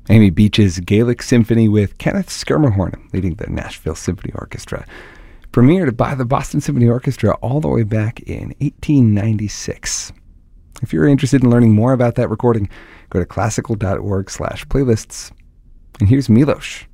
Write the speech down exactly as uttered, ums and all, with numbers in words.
Amy Beach's Gaelic Symphony with Kenneth Schermerhorn leading the Nashville Symphony Orchestra, premiered by the Boston Symphony Orchestra all the way back in eighteen ninety-six. If you're interested in learning more about that recording, go to classical dot org slash playlists. And here's Milos.